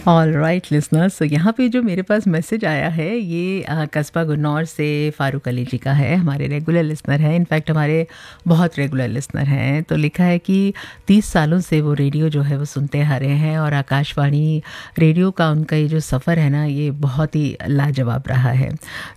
All right listeners, तो यहाँ पे जो मेरे पास मैसेज आया है ये कस्बा गुन्नौर से फ़ारूक अली जी का है। हमारे रेगुलर लिसनर हैं, इनफैक्ट हमारे बहुत रेगुलर लिसनर हैं। तो लिखा है कि 30 सालों से वो रेडियो जो है वो सुनते आ रहे हैं और आकाशवाणी रेडियो का उनका ये जो सफ़र है ना, ये बहुत ही लाजवाब रहा है।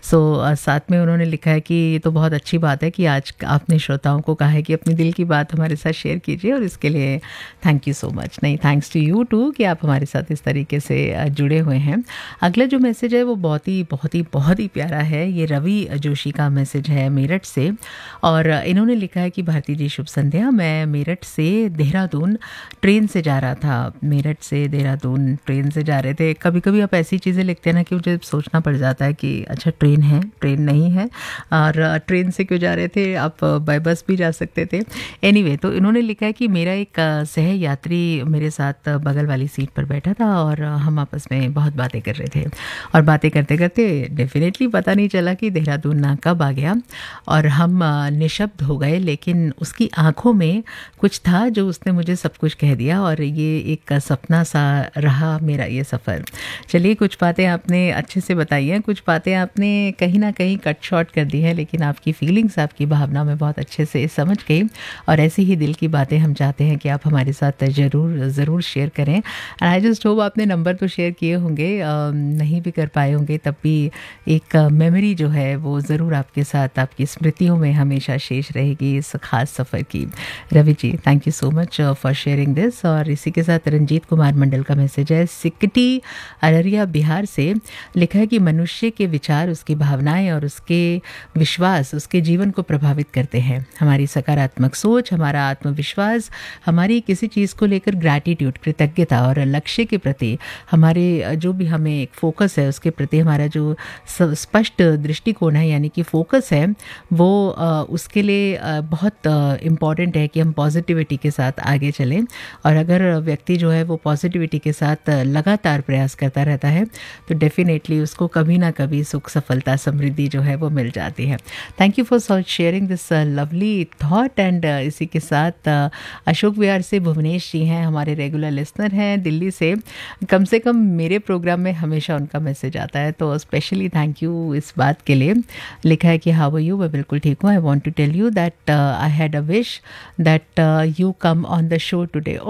सो साथ में उन्होंने लिखा है कि ये तो बहुत अच्छी बात है कि आज आपने श्रोताओं को कहा है कि अपनी दिल की बात हमारे साथ शेयर कीजिए, और इसके लिए थैंक यू सो मच। नहीं, थैंक्स टू यू टू कि आप हमारे साथ इस तरीके से जुड़े हुए हैं। अगला जो मैसेज है वो बहुत ही प्यारा है। ये रवि जोशी का मैसेज है मेरठ से, और इन्होंने लिखा है कि भारती जी शुभ संध्या। मैं मेरठ से देहरादून ट्रेन से जा रहा था। मेरठ से देहरादून ट्रेन से जा रहे थे। कभी कभी आप ऐसी चीज़ें लिखते हैं ना कि मुझे सोचना पड़ जाता है कि अच्छा ट्रेन है, ट्रेन नहीं है, और ट्रेन से क्यों जा रहे थे, आप बाय बस भी जा सकते थे। एनीवे, तो इन्होंने लिखा है कि मेरा एक सह यात्री मेरे साथ बगल वाली सीट पर बैठा था और हम आपस में बहुत बातें कर रहे थे, और बातें करते करते डेफिनेटली पता नहीं चला कि देहरादून ना कब आ गया, और हम निशब्द हो गए। लेकिन उसकी आंखों में कुछ था जो उसने मुझे सब कुछ कह दिया, और ये एक सपना सा रहा मेरा ये सफ़र। चलिए, कुछ बातें आपने अच्छे से बताई हैं, कुछ बातें आपने कहीं ना कहीं कट शॉर्ट कर दी हैं, लेकिन आपकी फीलिंग्स, आपकी भावना में बहुत अच्छे से समझ गई। और ऐसी ही दिल की बातें हम चाहते हैं कि आप हमारे साथ ज़रूर शेयर करें। एंड आई जस्ट होप आपने नंबर तो शेयर किए होंगे, नहीं भी कर पाए होंगे तब भी एक मेमोरी जो है वो ज़रूर आपके साथ, आपकी स्मृतियों में हमेशा शेष रहेगी इस खास सफ़र की। Ravi ji, thank you so much for sharing this. और इसी के साथ रंजीत कुमार मंडल का मैसेज है सिकटी, अररिया, बिहार से। लिखा है कि मनुष्य के विचार, उसकी भावनाएं और उसके विश्वास उसके जीवन को प्रभावित करते हैं। हमारी सकारात्मक सोच, हमारा आत्मविश्वास, हमारी किसी चीज़ को लेकर ग्रैटिट्यूड, कृतज्ञता, और लक्ष्य के प्रति हमारे जो भी हमें एक फोकस है उसके प्रति हमारा जो स्पष्ट दृष्टिकोण है, यानी कि फोकस है, वो उसके लिए बहुत इम्पॉर्टेंट है कि हम पॉजिटिविटी के साथ आगे चलें। और अगर व्यक्ति जो है वो पॉजिटिविटी के साथ लगातार प्रयास करता रहता है तो डेफिनेटली उसको कभी ना कभी सुख, सफलता, समृद्धि जो है वो मिल जाती है। Thank you for sharing this lovely thought. And इसी के साथ अशोक विहार से भुवनेश जी हैं, हमारे रेगुलर लिसनर हैं दिल्ली से। कम से कम मेरे प्रोग्राम में हमेशा उनका मैसेज आता है, तो स्पेशली थैंक यू इस बात के लिए। लिखा है कि हाउ आर यू, मैं बिल्कुल ठीक हूँ। I want to tell you that I had a wish that you come on the show today.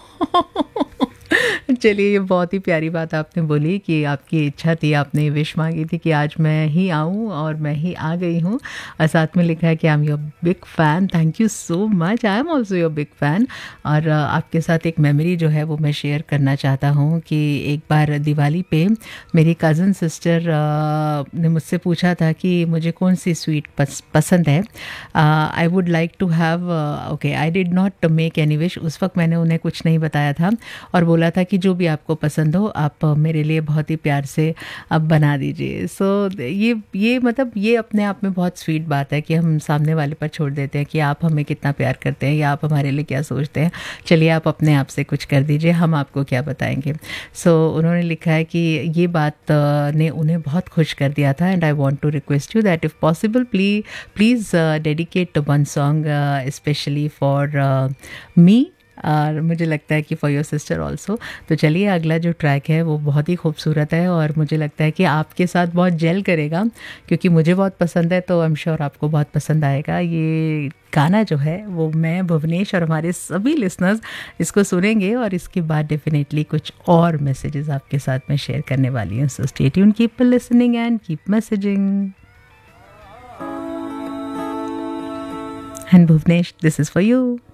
चलिए, ये बहुत ही प्यारी बात आपने बोली कि आपकी इच्छा थी, आपने विश मांगी थी कि आज मैं ही आऊँ, और मैं ही आ गई हूँ। और साथ में लिखा है कि I am your big fan. Thank you so much, I am also your big fan. और आपके साथ एक मेमोरी जो है वो मैं शेयर करना चाहता हूँ कि एक बार दिवाली पे मेरी कज़न सिस्टर ने मुझसे पूछा था कि मुझे कौन सी स्वीट पसंद है। I would like to have, okay, I did not make any wish. उस वक्त मैंने उन्हें कुछ नहीं बताया था और बोला था कि जो भी आपको पसंद हो आप मेरे लिए बहुत ही प्यार से अब बना दीजिए। सो ये मतलब ये अपने आप में बहुत स्वीट बात है कि हम सामने वाले पर छोड़ देते हैं कि आप हमें कितना प्यार करते हैं या आप हमारे लिए क्या सोचते हैं। चलिए, आप अपने आप से कुछ कर दीजिए, हम आपको क्या बताएंगे। सो उन्होंने लिखा है कि ये बात ने उन्हें बहुत खुश कर दिया था। And I want to request you that if possible please dedicate one song specially for me, और मुझे लगता है कि फॉर योर सिस्टर ऑल्सो। तो चलिए, अगला जो ट्रैक है वो बहुत ही खूबसूरत है और मुझे लगता है कि आपके साथ बहुत जेल करेगा, क्योंकि मुझे बहुत पसंद है, तो आई एम श्योर आपको बहुत पसंद आएगा। ये गाना जो है वो मैं, भुवनेश और हमारे सभी लिसनर्स इसको सुनेंगे, और इसके बाद डेफिनेटली कुछ और मैसेजेस आपके साथ में शेयर करने वाली हूँ। So stay tuned, keep listening and keep messaging. And Bhuvnesh, this is for you.